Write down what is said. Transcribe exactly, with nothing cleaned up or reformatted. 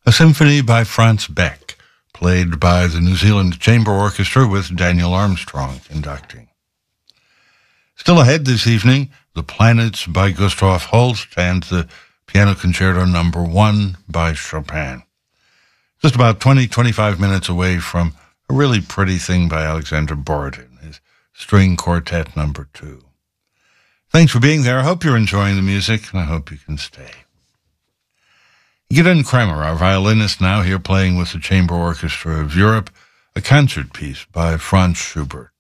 A symphony by Franz Beck, played by the New Zealand Chamber Orchestra with Daniel Armstrong conducting. Still ahead this evening, The Planets by Gustav Holst and the Piano Concerto Number One by Chopin. Just about twenty to twenty-five minutes away from a really pretty thing by Alexander Borodin, his String Quartet Number Two. Thanks for being there. I hope you're enjoying the music, and I hope you can stay. Gideon Kremer, our violinist, now here playing with the Chamber Orchestra of Europe, a concert piece by Franz Schubert.